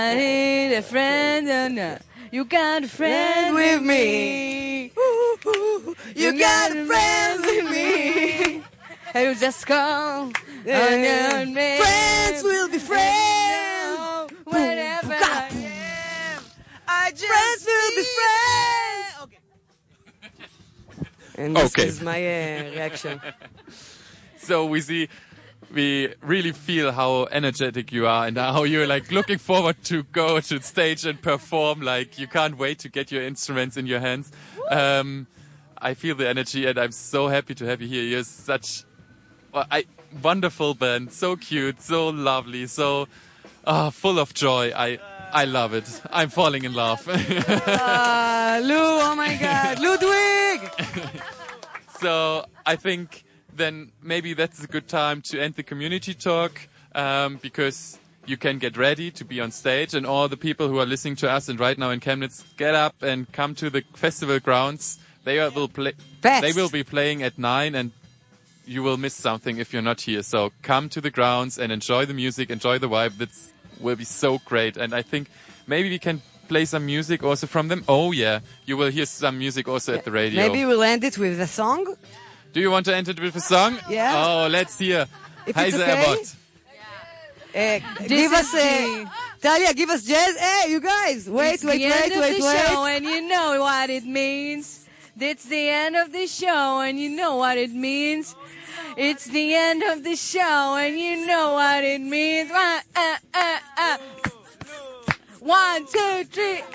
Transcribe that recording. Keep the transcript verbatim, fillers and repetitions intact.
I need a friend, and uh, you got a friend with me. Ooh, ooh, you got a friend with me. And you just call. Yeah. Friends will be friends. Whenever I am, I just Friends will be friends. Okay. And this Okay. is my uh, reaction. So we see, we really feel how energetic you are and how you're like looking forward to go to the stage and perform. Like you can't wait to get your instruments in your hands. Um, I feel the energy and I'm so happy to have you here. You're such well, I, wonderful band, so cute, so lovely, so uh, full of joy. I I love it. I'm falling in love. Ah, Lou, oh my God, Ludwig! So I think then maybe that's a good time to end the community talk um, because you can get ready to be on stage and all the people who are listening to us and right now in Chemnitz, get up and come to the festival grounds. They are- will play. Fest. They will be playing at nine and you will miss something if you're not here. So come to the grounds and enjoy the music, enjoy the vibe. That will be so great. And I think maybe we can play some music also from them. Oh yeah, you will hear some music also at the radio. Maybe we'll end it with a song. Do you want to enter with a song? Yeah. Oh, let's hear. If it's Heise okay. Abbott. Uh, give us a... Talia, give us jazz. Hey, you guys. Wait, It's wait, the wait, end of wait, the wait. show, and you know what it means. It's the end of the show, and you know what it means. It's the end of the show, and you know what it means. Uh, uh, uh, uh. One, two, three.